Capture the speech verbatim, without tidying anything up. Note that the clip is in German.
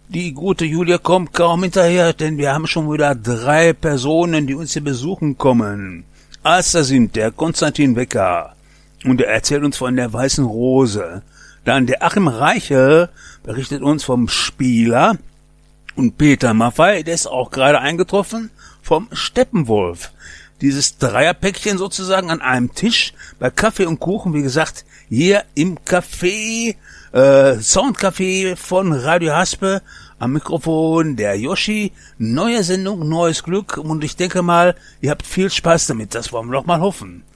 Die gute Julia kommt kaum hinterher, denn wir haben schon wieder drei Personen, die uns hier besuchen kommen. Erster sind der Konstantin Wecker, und er erzählt uns von der Weißen Rose. Dann der Achim Reiche berichtet uns vom Spieler. Und Peter Maffei, der ist auch gerade eingetroffen, vom Steppenwolf. Dieses Dreierpäckchen sozusagen an einem Tisch, bei Kaffee und Kuchen, wie gesagt, hier im Café, äh, Soundcafé von Radio Haspe, am Mikrofon der Yoshi. Neue Sendung, neues Glück, und ich denke mal, ihr habt viel Spaß damit, das wollen wir doch mal hoffen.